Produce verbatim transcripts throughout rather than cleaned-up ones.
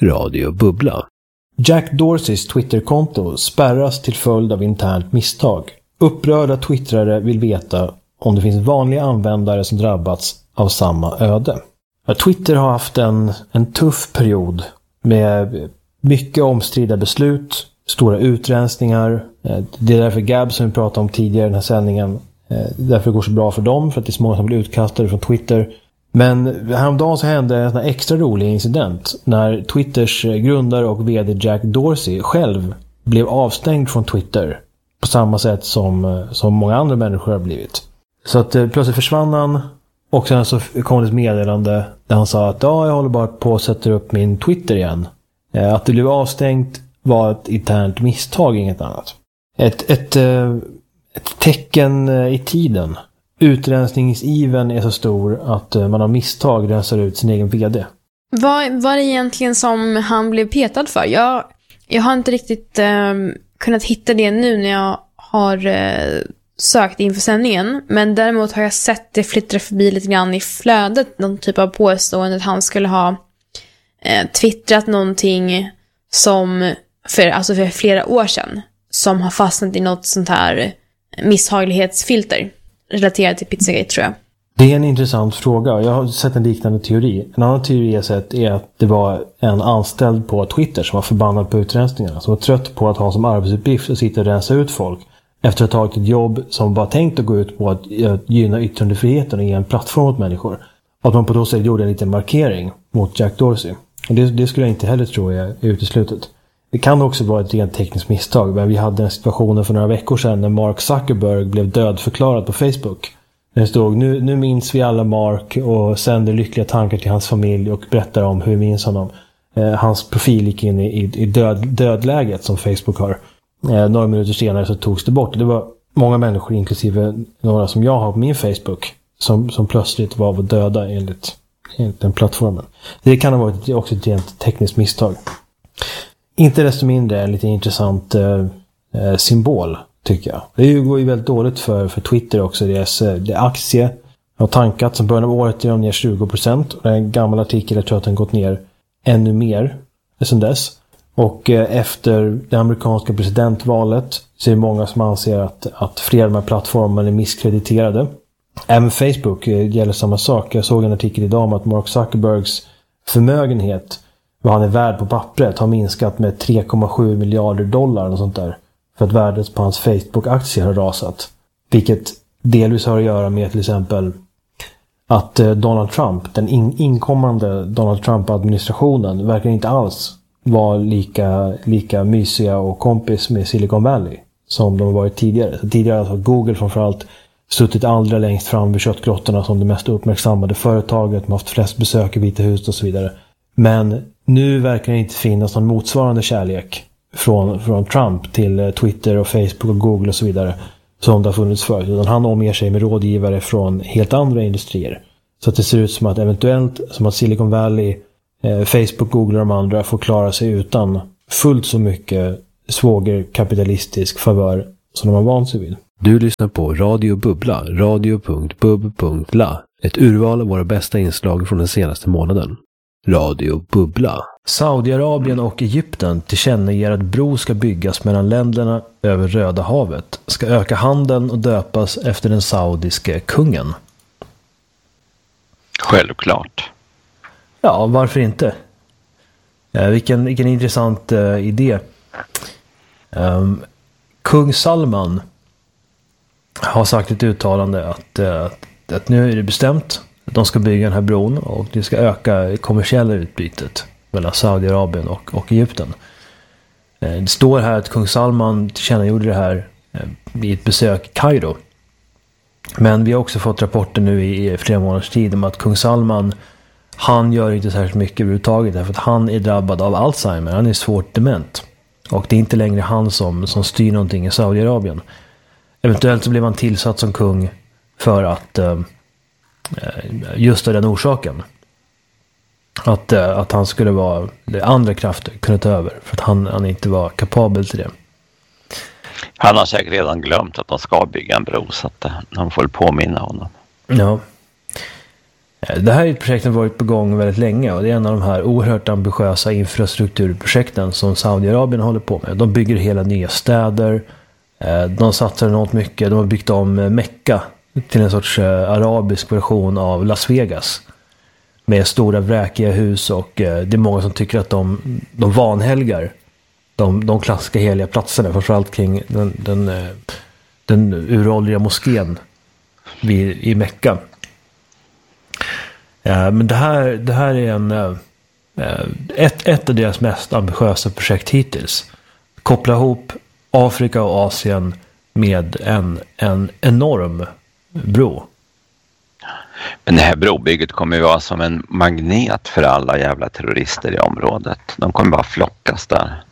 Radio Bubbla. Jack Dorseys Twitterkonto spärras till följd av internt misstag. Upprörda twittrare vill veta om det finns vanliga användare som drabbats av samma öde. Twitter har haft en, en tuff period med mycket omstridda beslut, stora utrensningar. Det är därför Gab, som vi pratade om tidigare i den här sändningen, därför det går så bra för dem, för att det är så många som blir utkastade från Twitter. Men häromdagen så hände en sån här extra rolig incident när Twitters grundare och vd Jack Dorsey själv blev avstängd från Twitter på samma sätt som, som många andra människor har blivit. Så att plötsligt försvann han, och sen så kom det ett meddelande där han sa att ja, jag håller bara på att sätta upp min Twitter igen. Att det blev avstängt var ett internt misstag, inget annat. Ett, ett, ett tecken i tiden. Utrensningsiven är så stor att man av misstag rensar ut sin egen vd. Vad var det egentligen som han blev petad för? Jag, jag har inte riktigt eh, kunnat hitta det nu när jag har eh, sökt inför sändningen. Men däremot har jag sett det flyttra förbi lite grann i flödet. Någon typ av påstående att han skulle ha eh, twittrat någonting som för, alltså för flera år sedan. Som har fastnat i något sånt här misshaglighetsfilter. Relaterat till Pizzagate, tror jag. Det är en intressant fråga. Jag har sett en liknande teori. En annan teori jag sett är att det var en anställd på Twitter som var förbannad på utrensningarna. Som var trött på att ha som arbetsuppgift att sitta och rensa ut folk. Efter att ha tagit ett jobb som var tänkt att gå ut på att gynna yttrandefriheten och ge en plattform åt människor. Och att man på då sätt gjorde en liten markering mot Jack Dorsey. Och det, det skulle jag inte heller tro är uteslutet. Det kan också vara ett rent tekniskt misstag, men vi hade en situation för några veckor sedan när Mark Zuckerberg blev dödförklarad på Facebook. Det stod, nu, nu minns vi alla Mark och sänder lyckliga tankar till hans familj och berättar om hur vi minns honom. Eh, hans profil gick in i, i död, dödläget som Facebook har. Eh, några minuter senare så togs det bort. Det var många människor, inklusive några som jag har på min Facebook, som, som plötsligt var döda enligt, enligt den plattformen. Det kan ha varit också ett rent tekniskt misstag. Inte desto mindre en lite intressant eh, symbol, tycker jag. Det går ju väldigt dåligt för, för Twitter också. Deras det aktie har tankat som början av året är de ner tjugo procent. Och det är en gammal artikel, jag tror att den gått ner ännu mer sedan dess. Och eh, efter det amerikanska presidentvalet så är det många som anser att, att flera av de här plattformarna är misskrediterade. Även Facebook eh, gäller samma sak. Jag såg en artikel idag om att Mark Zuckerbergs förmögenhet, vad han är värd på pappret, har minskat med tre komma sju miljarder dollar och sånt där. För att värdet på hans Facebook-aktier har rasat. Vilket delvis har att göra med till exempel att Donald Trump, den in- inkommande Donald Trump-administrationen, verkar inte alls vara lika, lika mysiga och kompis med Silicon Valley som de har varit tidigare. Så tidigare har alltså Google framförallt suttit allra längst fram vid köttgrottorna som det mest uppmärksammade företaget, de har haft flest besök i Vita huset och så vidare. Men nu verkar det inte finnas någon motsvarande kärlek från, från Trump till Twitter och Facebook och Google och så vidare som det har funnits förut. Utan han omger sig med rådgivare från helt andra industrier. Så att det ser ut som att eventuellt som att Silicon Valley, eh, Facebook, Google och de andra får klara sig utan fullt så mycket svågerkapitalistisk favör som de har vant sig vid. Du lyssnar på Radio Bubbla, radio punkt bub punkt la. Ett urval av våra bästa inslag från den senaste månaden. Radio Bubbla. Saudiarabien och Egypten tillkännager att bro ska byggas mellan länderna över Röda havet. Ska öka handeln och döpas efter den saudiske kungen. Självklart. Ja, varför inte? Eh, vilken, vilken intressant eh, idé. Um, Kung Salman har sagt ett uttalande att, eh, att nu är det bestämt att de ska bygga den här bron och det ska öka kommersiella utbytet mellan Saudiarabien och, och Egypten. Det står här att kung Salman tillkännagjorde det här vid ett besök i Kairo. Men vi har också fått rapporter nu i flera månaders tid om att kung Salman, han gör inte särskilt mycket överhuvudtaget därför att han är drabbad av Alzheimer. Han är svårt dement. Och det är inte längre han som, som styr någonting i Saudiarabien. Eventuellt så blev han tillsatt som kung för att just av den orsaken. Att, att han skulle vara det andra krafter kunde ta över för att han, han inte var kapabel till det. Han har säkert redan glömt att de ska bygga en bro så att de får påminna honom. Ja. Det här är ett projekt som varit på gång väldigt länge och det är en av de här oerhört ambitiösa infrastrukturprojekten som Saudiarabien håller på med. De bygger hela nya städer, de satsar enormt mycket, de har byggt om Mecka till en sorts arabisk version av Las Vegas med stora vräkiga hus, och det är många som tycker att de, de vanhelgar de, de klassiska heliga platserna, framförallt kring den, den, den uråldriga moskén vid, i Mecka. Ja, men det här, det här är en, ett, ett av deras mest ambitiösa projekt hittills. Koppla ihop Afrika och Asien med en, en enorm bro. Men det här brobygget kommer ju vara som en magnet för alla jävla terrorister i området. De kommer bara flockas där.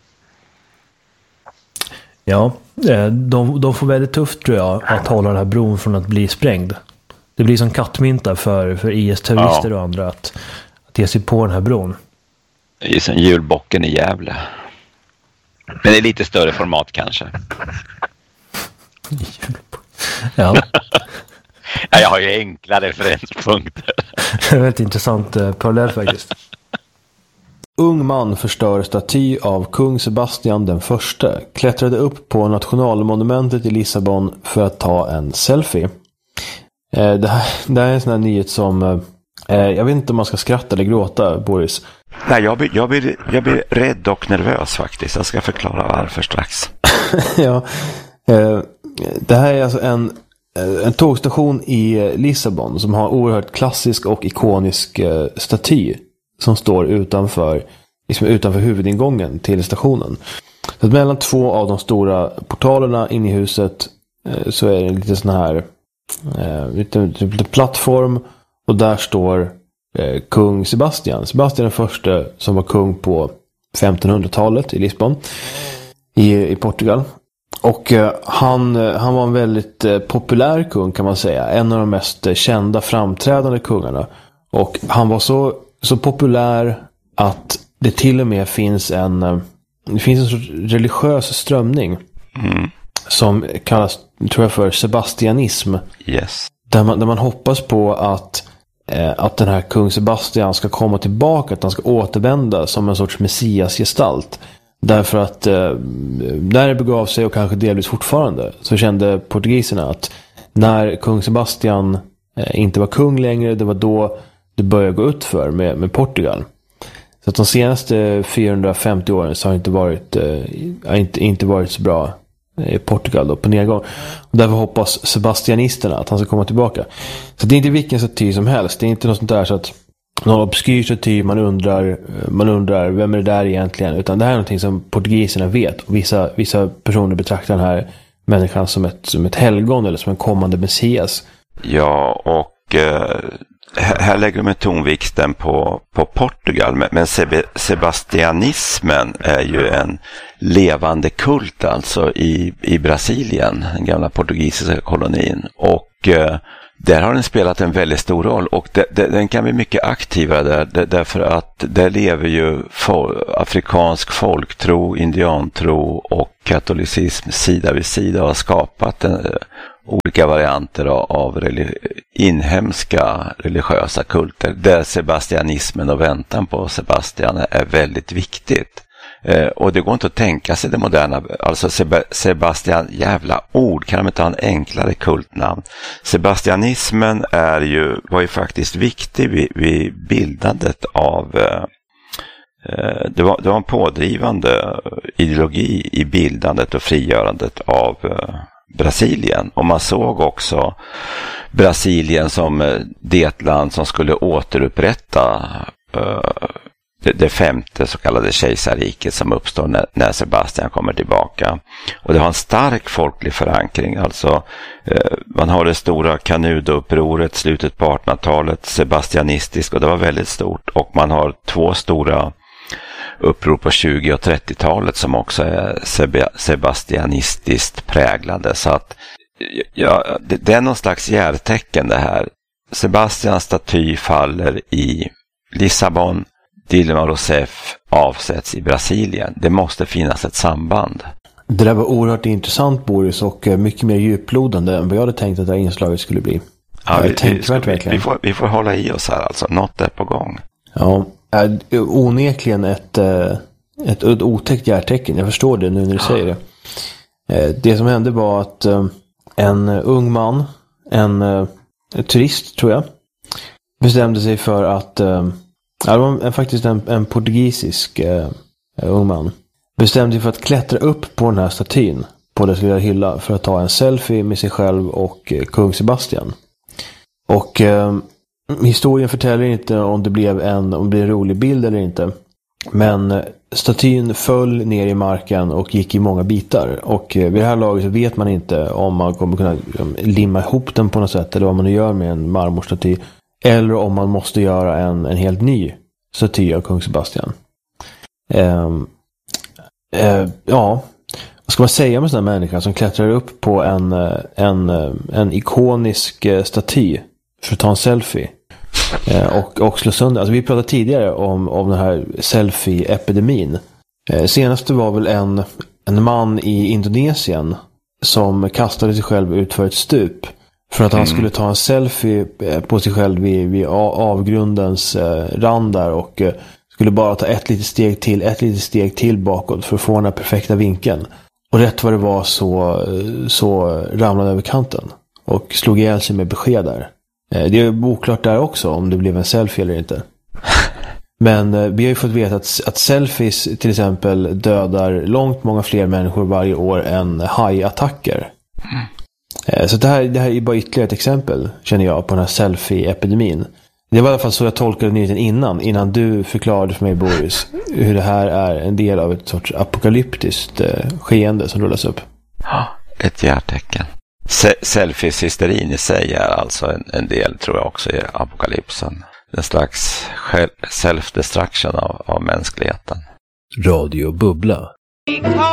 Ja, de, de får väldigt tufft, tror jag, att hålla den här bron från att bli sprängd. Det blir som kattmynta för, för I S-terrorister, ja, och andra att, att ge sig på den här bron. Det är som julbocken i Gävle. Men det är lite större format kanske. Ja. Ja, jag har ju enkla referenspunkter. Det är en väldigt intressant eh, parallell faktiskt. Ung man förstör staty av kung Sebastian den första. Klättrade upp på nationalmonumentet i Lissabon för att ta en selfie. Eh, det, här, det här är en sån här nyhet som... Eh, jag vet inte om man ska skratta eller gråta, Boris. Nej, jag blir, jag, blir, jag blir rädd och nervös faktiskt. Jag ska förklara varför strax. Ja, eh, det här är alltså en, en tågstation i Lissabon som har oerhört klassisk och ikonisk eh, staty som står utanför, liksom utanför huvudingången till stationen. Så att mellan två av de stora portalerna in i huset eh, så är det en lite sån här eh, lite, lite plattform, och där står eh, kung Sebastian. Sebastian den första som var kung på femtonhundratalet i Lissabon i, i Portugal. Och eh, han, han var en väldigt eh, populär kung, kan man säga. En av de mest eh, kända framträdande kungarna. Och han var så, så populär att det till och med finns en, eh, det finns en sorts religiös strömning Mm. som kallas, tror jag, för sebastianism. Yes. Där man, där man hoppas på att, eh, att den här kung Sebastian ska komma tillbaka, att han ska återvända som en sorts messiasgestalt. Därför att eh, när det begav sig, och kanske delvis fortfarande, så kände portugiserna att när kung Sebastian eh, inte var kung längre, det var då det började gå ut för med, med Portugal. Så att de senaste fyrahundrafemtio åren så har det inte varit, eh, inte, inte varit så bra i Portugal då, på nedgång. Och därför hoppas sebastianisterna att han ska komma tillbaka. Så det är inte vilken staty som helst. Det är inte något sånt där så att någon obskyr staty, man undrar, man undrar vem är det där egentligen, utan det här är någonting som portugiserna vet, och vissa, vissa personer betraktar den här människan som ett, som ett helgon eller som en kommande messias. Ja, och eh, här lägger de tonvikten på, på Portugal, men, men sebastianismen är ju en levande kult alltså i, i Brasilien, den gamla portugisiska kolonin, och eh, där har den spelat en väldigt stor roll, och de, de, den kan bli mycket aktivare där, de, därför att där lever ju fol, afrikansk folktro, indiantro och katolicism sida vid sida och har skapat en, olika varianter av, av religi- inhemska religiösa kulter där sebastianismen och väntan på Sebastian är väldigt viktigt. Eh, och det går inte att tänka sig det moderna, alltså Seb- Sebastian, jävla ord, kan de inte ha en enklare kultnamn? Sebastianismen är ju, var ju faktiskt viktig vid, vid bildandet av, eh, det, var, det var en pådrivande ideologi i bildandet och frigörandet av eh, Brasilien, och man såg också Brasilien som eh, det land som skulle återupprätta eh, Det, det femte så kallade kejsarriket som uppstår när, när Sebastian kommer tillbaka. Och det har en stark folklig förankring. Alltså, eh, man har det stora Canudo-upproret slutet på artonhundratalet, sebastianistiskt, och det var väldigt stort. Och man har två stora uppror på tjugo- och trettiotalet som också är seb- sebastianistiskt präglade. Så att ja, det, det är någon slags järtecken det här. Sebastians staty faller i Lissabon. Dilma Rousseff avsätts i Brasilien. Det måste finnas ett samband. Det där var oerhört intressant, Boris, och mycket mer djuplodande än vad jag hade tänkt att det här inslaget skulle bli. Ja, vi, tänkvärt vi, verkligen. Vi får, vi får hålla i oss här alltså. Något är på gång. Ja, onekligen ett, ett, ett otäckt hjärtecken. Jag förstår det nu när du säger det. Det som hände var att en ung man, en, en turist tror jag, bestämde sig för att, ja, det var faktiskt en, en portugisisk uh, ung man, bestämde sig för att klättra upp på den här statyn på dess lilla hylla för att ta en selfie med sig själv och uh, kung Sebastian. Och uh, historien förtäller inte om det blev en, om det blev en rolig bild eller inte. Men statyn föll ner i marken och gick i många bitar. Och vid det här laget så vet man inte om man kommer kunna limma ihop den på något sätt. Eller vad man nu gör med en marmorstaty. Eller om man måste göra en, en helt ny staty av kung Sebastian. Um, uh, ja, vad ska man säga om en sån här människa som klättrar upp på en, en, en ikonisk staty för att ta en selfie? Och, och slå sönder. Alltså vi pratade tidigare om, om den här selfie-epidemin. Eh, senaste var väl en, en man i Indonesien som kastade sig själv ut för ett stup för att han mm. skulle ta en selfie på sig själv vid, vid avgrundens eh, rand där och eh, skulle bara ta ett litet steg till, ett litet steg till bakåt för att få den här perfekta vinkeln. Och rätt vad det var så, så ramlade över kanten och slog ihjäl sig med besked där. Det är oklart där också om det blev en selfie eller inte. Men eh, vi har ju fått veta att, att selfies till exempel dödar långt många fler människor varje år än hajattacker. Mm. Eh, så det här, det här är bara ytterligare ett exempel, känner jag, på den här selfie-epidemin. Det var i alla fall så jag tolkade nyheten innan, innan du förklarade för mig, Boris, hur det här är en del av ett sorts apokalyptiskt eh, skeende som rullas upp. Ja, ett hjärtecken. Selfies-hysterin i sig är alltså en, en del, tror jag, också i apokalypsen. En slags self-destruction av, av mänskligheten. Radio Bubbla.